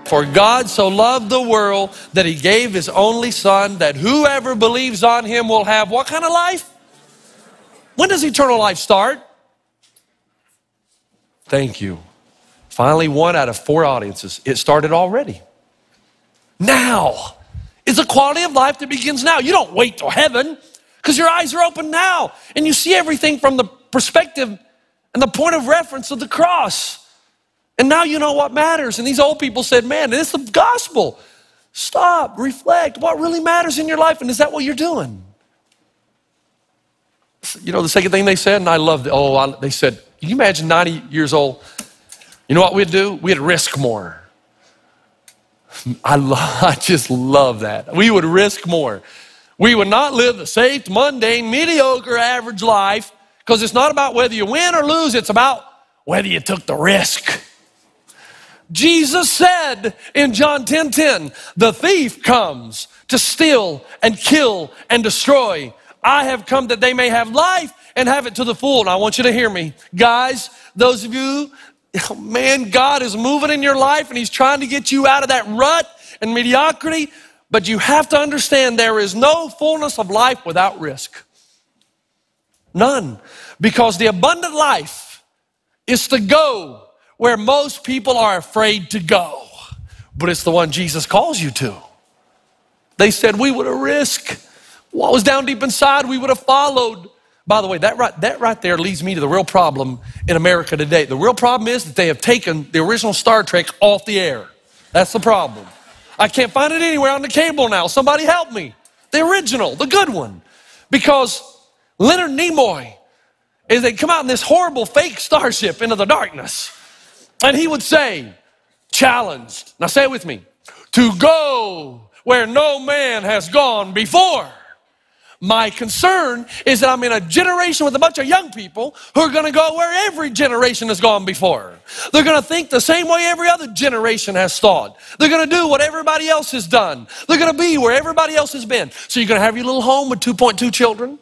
For God so loved the world that he gave his only son, that whoever believes on him will have what kind of life? When does eternal life start? Thank you. Finally, 1 out of 4 audiences. It started already. Now. It's a quality of life that begins now. You don't wait till heaven because your eyes are open now and you see everything from the perspective and the point of reference of the cross. And now you know what matters. And these old people said, man, this is the gospel. Stop, reflect. What really matters in your life? And is that what you're doing? You know, the second thing they said, and I loved it. They said, can you imagine 90 years old? You know what we'd do? We'd risk more. I just love that. We would risk more. We would not live the safe, mundane, mediocre, average life because it's not about whether you win or lose. It's about whether you took the risk. Jesus said in John 10:10, the thief comes to steal and kill and destroy. I have come that they may have life and have it to the full. And I want you to hear me. Guys, those of you, man, God is moving in your life and he's trying to get you out of that rut and mediocrity. But you have to understand there is no fullness of life without risk. None. Because the abundant life is to go where most people are afraid to go. But it's the one Jesus calls you to. They said we would have risked what was down deep inside. We would have followed. By the way, that right there leads me to the real problem in America today. The real problem is that they have taken the original Star Trek off the air. That's the problem. I can't find it anywhere on the cable now. Somebody help me. The original, the good one. Because Leonard Nimoy, as they come out in this horrible fake starship into the darkness, and he would say, challenged, now say it with me, to go where no man has gone before. My concern is that I'm in a generation with a bunch of young people who are going to go where every generation has gone before. They're going to think the same way every other generation has thought. They're going to do what everybody else has done. They're going to be where everybody else has been. So you're going to have your little home with 2.2 children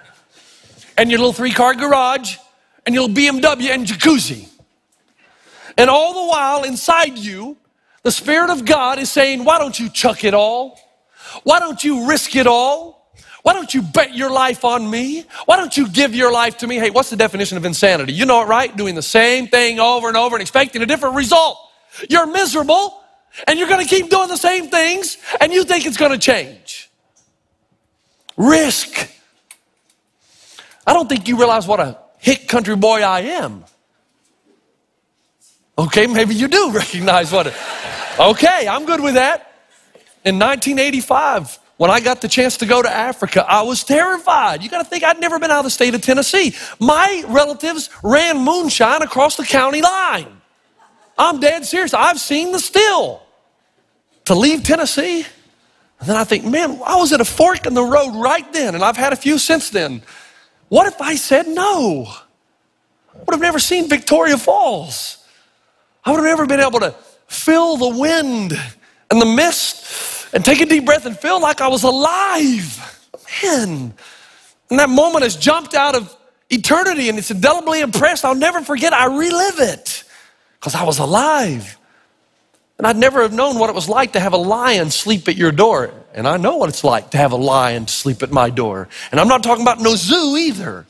and your little 3-car garage and your little BMW and jacuzzi. And all the while inside you, the Spirit of God is saying, why don't you chuck it all? Why don't you risk it all? Why don't you bet your life on me? Why don't you give your life to me? Hey, what's the definition of insanity? You know it, right? Doing the same thing over and over and expecting a different result. You're miserable and you're going to keep doing the same things and you think it's going to change. Risk. I don't think you realize what a hick country boy I am. Okay, maybe you do recognize what it. Okay, I'm good with that. In 1985, when I got the chance to go to Africa, I was terrified. You got to think I'd never been out of the state of Tennessee. My relatives ran moonshine across the county line. I'm dead serious. I've seen the still. To leave Tennessee, and then I think, man, I was at a fork in the road right then, and I've had a few since then. What if I said no? I would have never seen Victoria Falls. I would have never been able to feel the wind and the mist and take a deep breath and feel like I was alive. Man, and that moment has jumped out of eternity and it's indelibly impressed. I'll never forget. I relive it because I was alive. And I'd never have known what it was like to have a lion sleep at your door. And I know what it's like to have a lion sleep at my door. And I'm not talking about no zoo either.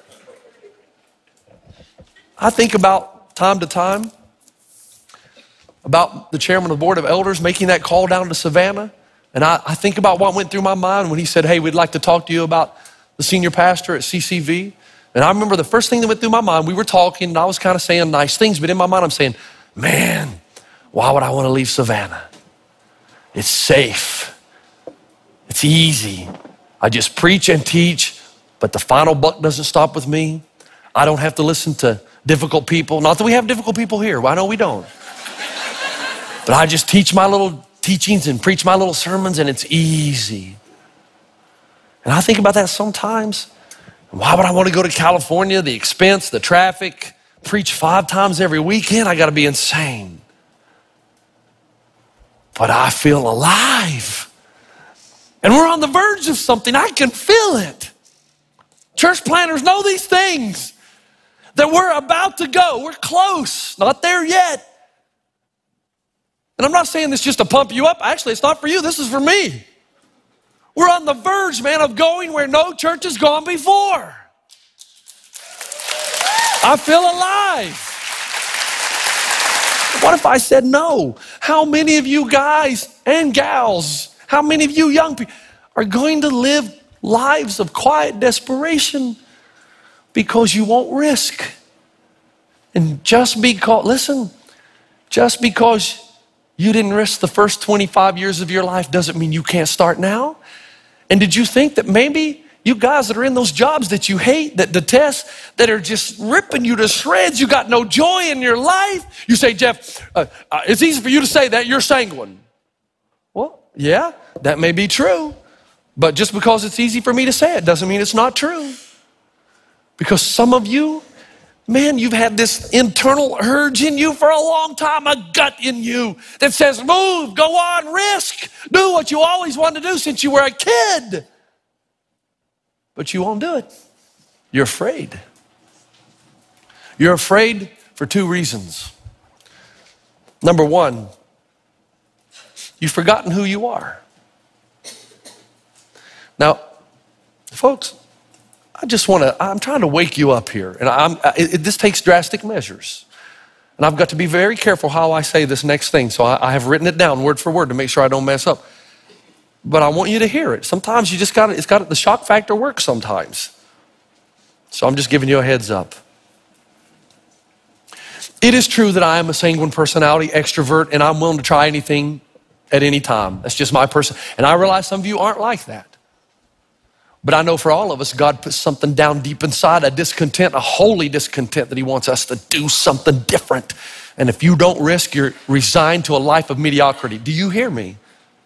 I think about time to time about the chairman of the board of elders making that call down to Savannah. And I think about what went through my mind when he said, hey, we'd like to talk to you about the senior pastor at CCV. And I remember the first thing that went through my mind, we were talking and I was kind of saying nice things, but in my mind I'm saying, man, why would I want to leave Savannah? It's safe. It's easy. I just preach and teach, but the final buck doesn't stop with me. I don't have to listen to difficult people. Not that we have difficult people here. Well, I know we don't. But I just teach my little teachings and preach my little sermons and it's easy. And I think about that sometimes. Why would I want to go to California? The expense, the traffic, preach 5 times every weekend. I got to be insane. But I feel alive. And we're on the verge of something. I can feel it. Church planners know these things. That we're about to go. We're close. Not there yet. And And I'm not saying this just to pump you up. Actually, it's not for you. This is for me. We're on the verge, man, of going where no church has gone before. I feel alive. What if I said no? How many of you guys and gals, how many of you young people are going to live lives of quiet desperation because you won't risk? And just because you didn't risk the first 25 years of your life doesn't mean you can't start now. And did you think that maybe you guys that are in those jobs that you hate, that detest, that are just ripping you to shreds, you got no joy in your life? You say, Jeff, it's easy for you to say that, you're sanguine. Well, yeah, that may be true. But just because it's easy for me to say it doesn't mean it's not true. Because some of you, man, you've had this internal urge in you for a long time, a gut in you that says, move, go on, risk, do what you always wanted to do since you were a kid. But you won't do it. You're afraid. You're afraid for two reasons. Number one, you've forgotten who you are. Now, folks, I'm trying to wake you up here. And this takes drastic measures. And I've got to be very careful how I say this next thing. So I have written it down word for word to make sure I don't mess up. But I want you to hear it. Sometimes you just the shock factor works sometimes. So I'm just giving you a heads up. It is true that I am a sanguine personality, extrovert, and I'm willing to try anything at any time. That's just my person. And I realize some of you aren't like that. But I know for all of us, God puts something down deep inside, a discontent, a holy discontent that he wants us to do something different. And if you don't risk, you're resigned to a life of mediocrity. Do you hear me?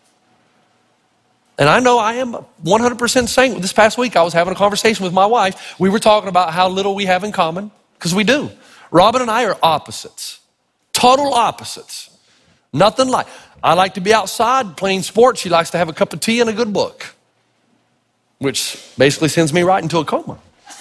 And I know I am 100% sanguine. This past week, I was having a conversation with my wife. We were talking about how little we have in common, because we do. Robin and I are opposites, total opposites. Nothing like. I like to be outside playing sports. She likes to have a cup of tea and a good book, which basically sends me right into a coma.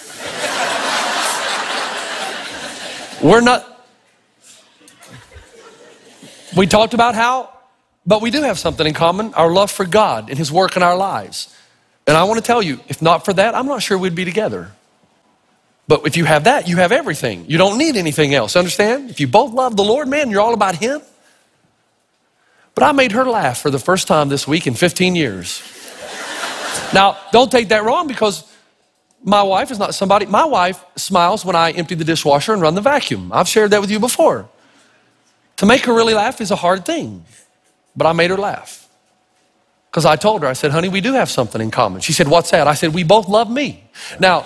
We talked about but we do have something in common, our love for God and his work in our lives. And I want to tell you, if not for that, I'm not sure we'd be together. But if you have that, you have everything. You don't need anything else, understand? If you both love the Lord, man, you're all about him. But I made her laugh for the first time this week in 15 years. Now, don't take that wrong, because my wife is not somebody. My wife smiles when I empty the dishwasher and run the vacuum. I've shared that with you before. To make her really laugh is a hard thing. But I made her laugh. Because I told her, I said, honey, we do have something in common. She said, what's that? I said, we both love me. Now,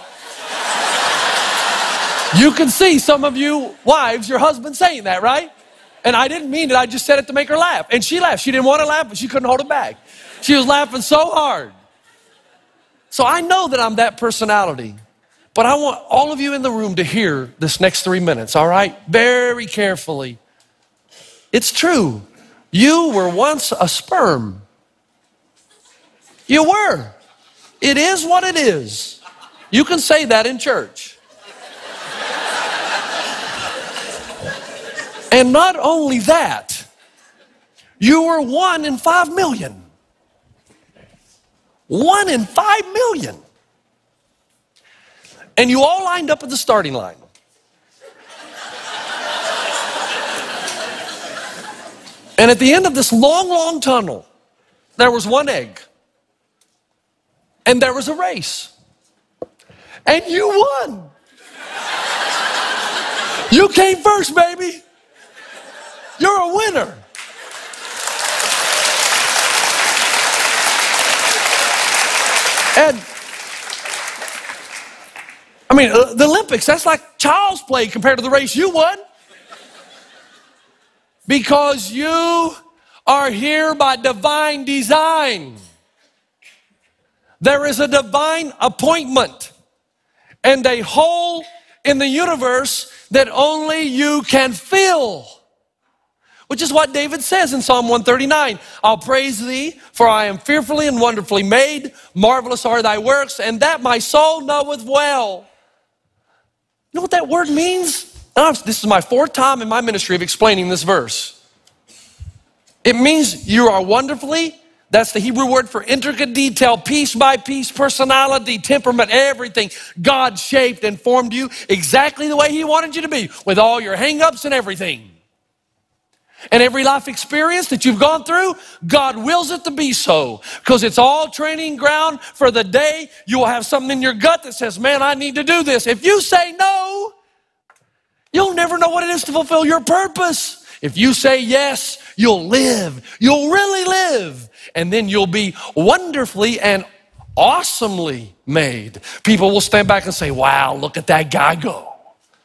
you can see some of you wives, your husband saying that, right? And I didn't mean it. I just said it to make her laugh. And she laughed. She didn't want to laugh, but she couldn't hold it back. She was laughing so hard. So I know that I'm that personality. But I want all of you in the room to hear this next 3 minutes, all right? Very carefully. It's true. You were once a sperm. You were. It is what it is. You can say that in church. And not only that, you were 1 in 5 million. 1 in 5 million. And you all lined up at the starting line. And at the end of this long, long tunnel, there was one egg. And there was a race. And you won. You came first, baby. You're a winner. And I mean, the Olympics, that's like child's play compared to the race you won. Because you are here by divine design. There is a divine appointment and a hole in the universe that only you can fill. Which is what David says in Psalm 139. I'll praise thee, for I am fearfully and wonderfully made. Marvelous are thy works, and that my soul knoweth well. You know what that word means? This is my 4th time in my ministry of explaining this verse. It means you are wonderfully, that's the Hebrew word for intricate detail, piece by piece, personality, temperament, everything. God shaped and formed you exactly the way He wanted you to be, with all your hang-ups and everything. And every life experience that you've gone through, God wills it to be so, because it's all training ground for the day you will have something in your gut that says, man, I need to do this. If you say no, you'll never know what it is to fulfill your purpose. If you say yes, you'll live. You'll really live. And then you'll be wonderfully and awesomely made. People will stand back and say, wow, look at that guy go.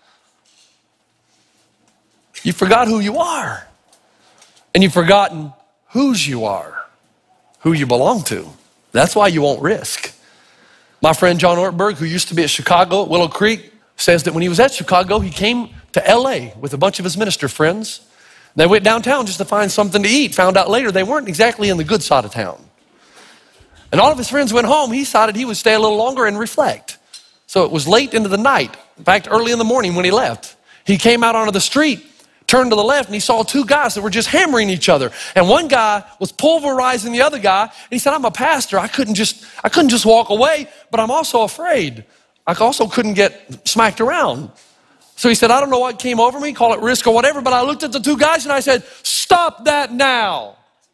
You forgot who you are. And you've forgotten whose you are, who you belong to. That's why you won't risk. My friend John Ortberg, who used to be at Chicago at Willow Creek, says that when he was at Chicago, he came to LA with a bunch of his minister friends. They went downtown just to find something to eat. Found out later they weren't exactly in the good side of town. And all of his friends went home. He decided he would stay a little longer and reflect. So it was late into the night. In fact, early in the morning when he left, he came out onto the street, turned to the left, and he saw two guys that were just hammering each other. And one guy was pulverizing the other guy. And he said, I'm a pastor. I couldn't just walk away, but I'm also afraid. I also couldn't get smacked around. So he said, I don't know what came over me, call it risk or whatever, but I looked at the two guys and I said, stop that now.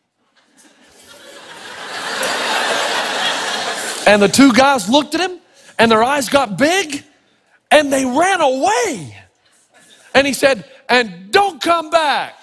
And the two guys looked at him and their eyes got big and they ran away. And he said, and don't come back.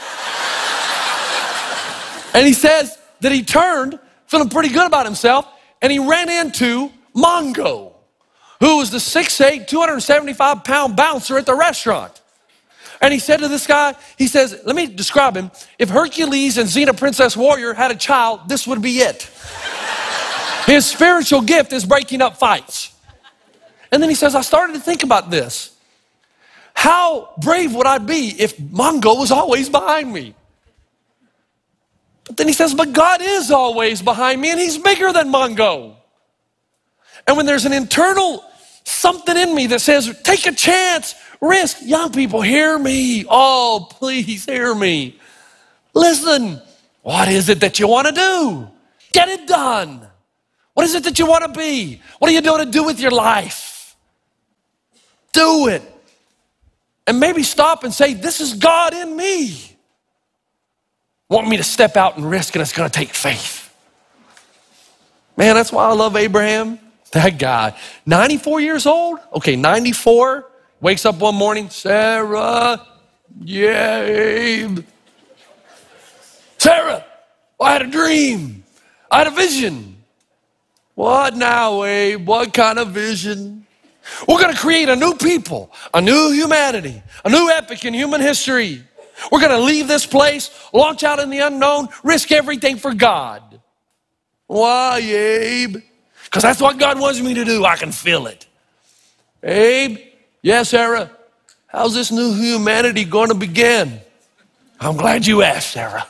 And he says that he turned, feeling pretty good about himself, and he ran into Mongo, who was the 6'8", 275-pound bouncer at the restaurant. And he said to this guy, he says, let me describe him. If Hercules and Xena Princess Warrior had a child, this would be it. His spiritual gift is breaking up fights. And then he says, I started to think about this. How brave would I be if Mongo was always behind me? But then he says, but God is always behind me and He's bigger than Mongo. And when there's an internal something in me that says, take a chance, risk. Young people, hear me. Oh, please hear me. Listen, what is it that you want to do? Get it done. What is it that you want to be? What are you doing to do with your life? Do it. And maybe stop and say, this is God in me. Want me to step out and risk, and it's going to take faith. Man, that's why I love Abraham. That guy, 94 years old? Okay, 94, wakes up one morning, Sarah, Abe. Sarah, I had a dream. I had a vision. What now, Abe? What kind of vision? We're going to create a new people, a new humanity, a new epic in human history. We're going to leave this place, launch out in the unknown, risk everything for God. Why, Abe? Because that's what God wants me to do. I can feel it. Abe, yes, Sarah, how's this new humanity going to begin? I'm glad you asked, Sarah.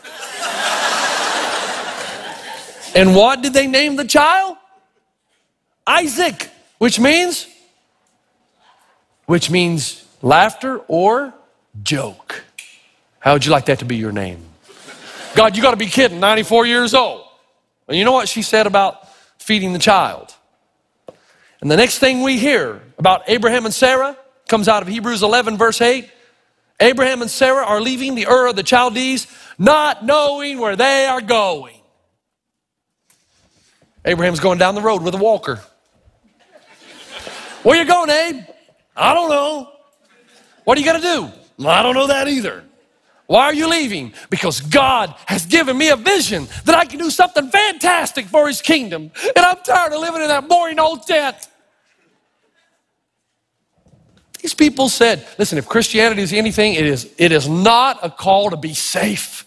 And what did they name the child? Isaac, which means laughter or joke. How would you like that to be your name? God, you got to be kidding, 94 years old. And you know what she said about feeding the child? And the next thing we hear about Abraham and Sarah comes out of Hebrews 11, verse 8. Abraham and Sarah are leaving the Ur of the Chaldees, not knowing where they are going. Abraham's going down the road with a walker. Where you going, Abe? I don't know. What are you going to do? I don't know that either. Why are you leaving? Because God has given me a vision that I can do something fantastic for His kingdom. And I'm tired of living in that boring old tent. These people said, listen, if Christianity is anything, it is not a call to be safe.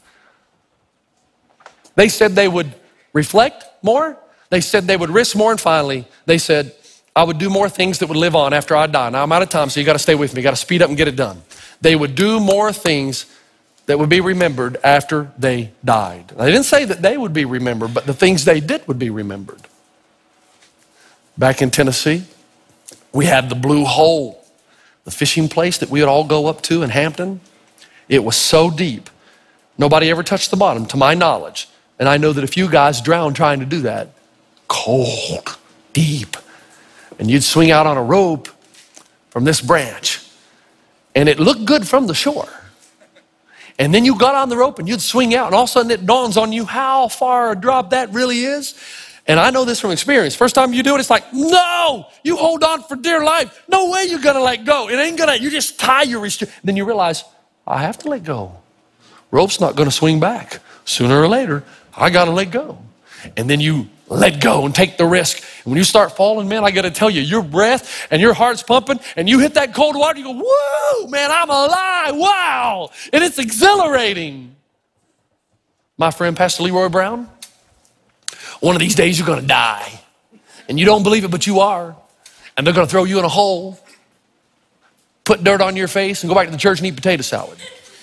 They said they would reflect more. They said they would risk more. And finally, they said, I would do more things that would live on after I die. Now, I'm out of time, so you got to stay with me. You got to speed up and get it done. They would do more things that would be remembered after they died. They didn't say that they would be remembered, but the things they did would be remembered. Back in Tennessee, we had the Blue Hole, the fishing place that we would all go up to in Hampton. It was so deep Nobody ever touched the bottom, to my knowledge. And I know that a few guys drowned trying to do that. Cold, deep. And you'd swing out on a rope from this branch. And it looked good from the shore. And then you got on the rope and you'd swing out. And all of a sudden it dawns on you how far a drop that really is. And I know this from experience. First time you do it, it's like, no, you hold on for dear life. No way you're gonna let go. It ain't gonna, you just tie your restraint. Then you realize, I have to let go. Rope's not gonna swing back. Sooner or later, I gotta let go. And then you let go and take the risk. And when you start falling, man, I gotta tell you, your breath and your heart's pumping and you hit that cold water, you go, whoa, man, I'm alive, wow. And it's exhilarating. My friend, Pastor Leroy Brown, one of these days you're gonna die. And you don't believe it, but you are. And they're gonna throw you in a hole, put dirt on your face, and go back to the church and eat potato salad.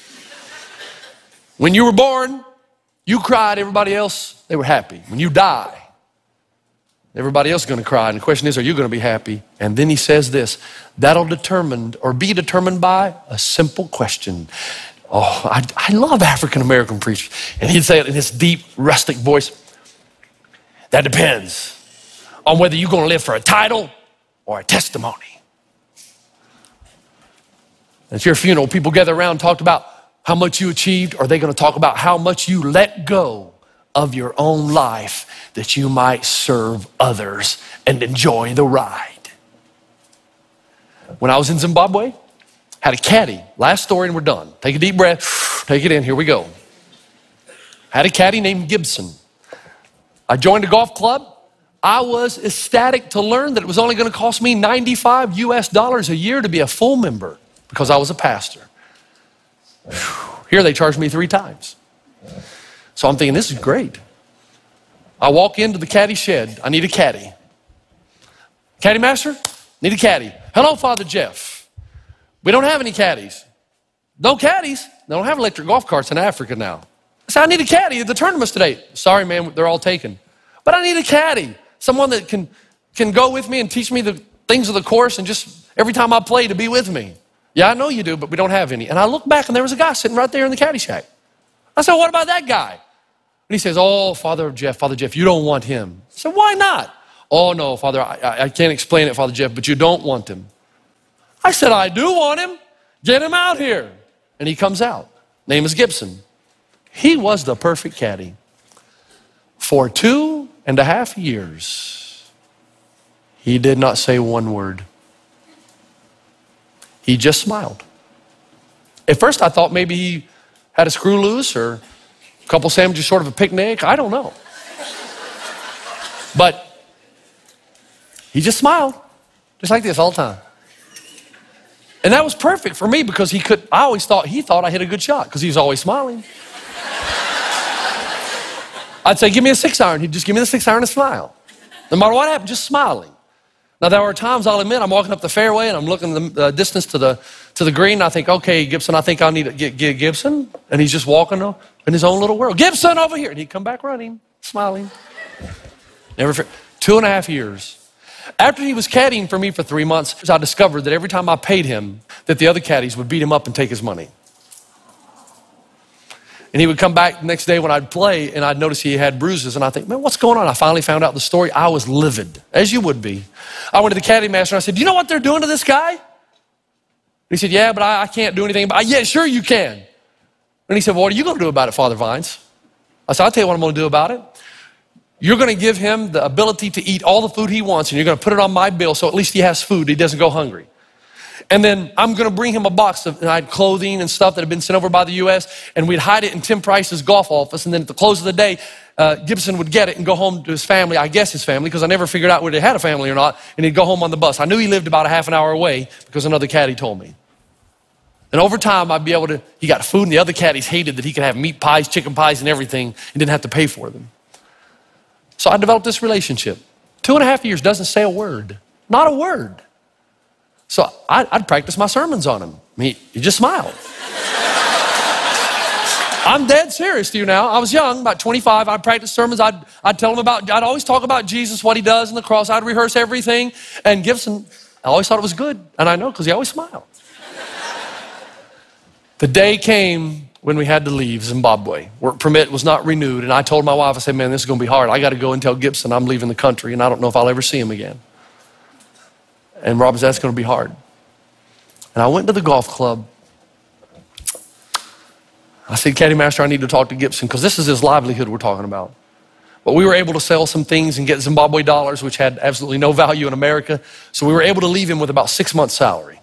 When you were born, you cried, everybody else, they were happy. When you die, everybody else is gonna cry. And the question is, are you gonna be happy? And then he says this, that'll determined or be determined by a simple question. Oh, I love African-American preachers. And he'd say it in his deep, rustic voice. That depends on whether you're gonna live for a title or a testimony. At your funeral, people gather around and talked about how much you achieved. Or are they gonna talk about how much you let go of your own life that you might serve others and enjoy the ride? When I was in Zimbabwe, had a caddy. Last story and we're done. Take a deep breath, take it in, here we go. Had a caddy named Gibson. I joined a golf club. I was ecstatic to learn that it was only gonna cost me $95 US a year to be a full member because I was a pastor. Here they charged me 3 times. So I'm thinking, this is great. I walk into the caddy shed. I need a caddy. Caddy master, need a caddy. Hello, Father Jeff. We don't have any caddies. No caddies. They don't have electric golf carts in Africa now. I said, I need a caddy at the tournaments today. Sorry, man, they're all taken. But I need a caddy. Someone that can go with me and teach me the things of the course and just every time I play to be with me. Yeah, I know you do, but we don't have any. And I looked back and there was a guy sitting right there in the caddy shack. I said, what about that guy? And he says, oh, Father Jeff, you don't want him. I said, why not? Oh, no, Father, I can't explain it, Father Jeff, but you don't want him. I said, I do want him. Get him out here. And he comes out. Name is Gibson. He was the perfect caddy. For 2.5 years, he did not say one word. He just smiled. At first, I thought maybe he had a screw loose or a couple sandwiches short of a picnic. I don't know. But he just smiled, just like this all the time. And that was perfect for me because he thought I hit a good shot because he was always smiling. I'd say, give me a 6-iron. He'd just give me the 6-iron and smile. No matter what happened, just smiling. Now, there are times, I'll admit, I'm walking up the fairway and I'm looking the distance to the green. And I think, okay, Gibson, I think I need to get Gibson. And he's just walking in his own little world. Gibson, over here. And he'd come back running, smiling. Never 2.5 years. After he was caddying for me for 3 months, I discovered that every time I paid him, that the other caddies would beat him up and take his money. And he would come back the next day when I'd play and I'd notice he had bruises and I think, man, what's going on? I finally found out the story. I was livid, as you would be. I went to the caddy master and I said, do you know what they're doing to this guy? And he said, yeah, but I can't do anything about it. Yeah, sure you can. And he said, well, what are you gonna do about it, Father Vines? I said, I'll tell you what I'm gonna do about it. You're gonna give him the ability to eat all the food he wants and you're gonna put it on my bill so at least he has food, he doesn't go hungry. And then I'm gonna bring him a box of clothing and stuff that had been sent over by the US and we'd hide it in Tim Price's golf office and then at the close of the day, Gibson would get it and go home to his family, I guess his family, because I never figured out whether he had a family or not, and he'd go home on the bus. I knew he lived about a half an hour away because another caddy told me. And over time, I'd be able to, he got food and the other caddies hated that he could have meat pies, chicken pies and everything and didn't have to pay for them. So I developed this relationship. 2.5 years, doesn't say a word, not a word. So I'd practice my sermons on him. He just smiled. I'm dead serious to you now. I was young, about 25. I'd practice sermons. I'd tell him I'd always talk about Jesus, what he does on the cross. I'd rehearse everything. And Gibson, I always thought it was good. And I know because he always smiled. The day came when we had to leave Zimbabwe. Work permit was not renewed. And I told my wife, I said, man, this is going to be hard. I got to go and tell Gibson I'm leaving the country and I don't know if I'll ever see him again. And Robin said, that's going to be hard. And I went to the golf club. I said, Caddy Master, I need to talk to Gibson because this is his livelihood we're talking about. But we were able to sell some things and get Zimbabwe dollars, which had absolutely no value in America. So we were able to leave him with about 6 months' salary.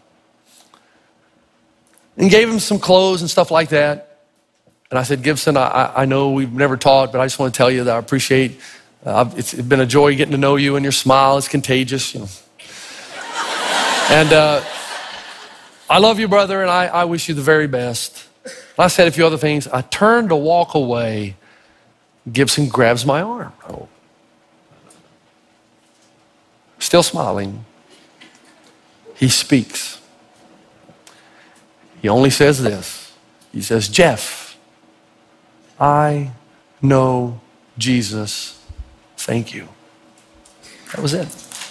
And gave him some clothes and stuff like that. And I said, Gibson, I know we've never talked, but I just want to tell you that I appreciate, it's been a joy getting to know you, and your smile is contagious, you know. And I love you, brother, and I wish you the very best. And I said a few other things. I turned to walk away. Gibson grabs my arm. Oh. Still smiling. He speaks. He only says this. He says, Jeff, I know Jesus. Thank you. That was it.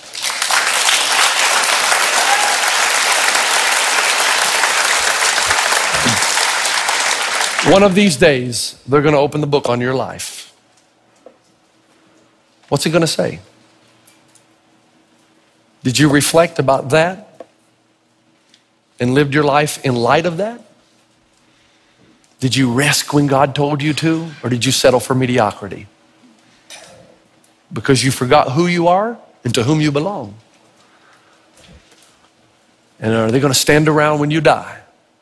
One of these days, they're going to open the book on your life. What's it going to say? Did you reflect about that and lived your life in light of that? Did you risk when God told you to, or did you settle for mediocrity? Because you forgot who you are and to whom you belong. And are they going to stand around when you die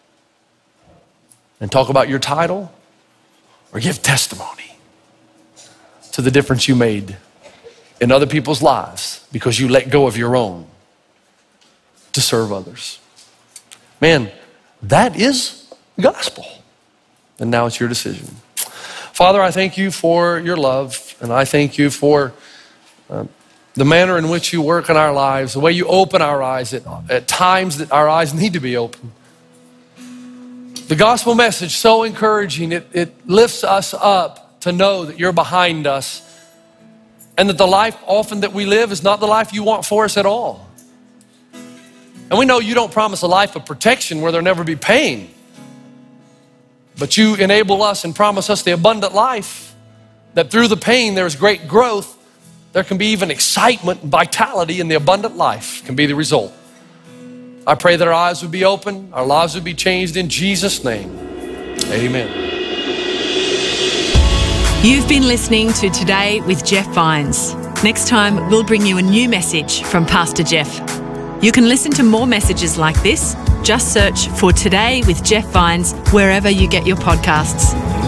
and talk about your title, or give testimony to the difference you made in other people's lives because you let go of your own to serve others? Man, that is gospel. And now it's your decision. Father, I thank you for your love, and I thank you for the manner in which you work in our lives, the way you open our eyes at times that our eyes need to be opened. The gospel message, so encouraging. It lifts us up to know that you're behind us and that the life often that we live is not the life you want for us at all. And we know you don't promise a life of protection where there'll never be pain, but you enable us and promise us the abundant life that through the pain there's great growth. There can be even excitement and vitality, and the abundant life can be the result. I pray that our eyes would be open, our lives would be changed in Jesus' name. Amen. You've been listening to Today with Jeff Vines. Next time, we'll bring you a new message from Pastor Jeff. You can listen to more messages like this. Just search for Today with Jeff Vines wherever you get your podcasts.